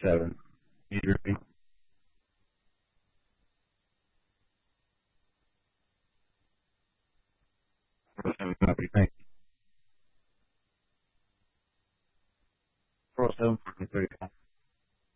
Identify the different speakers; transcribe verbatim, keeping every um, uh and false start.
Speaker 1: seven. You hear me? four seven copy. Thank you. four seven four three.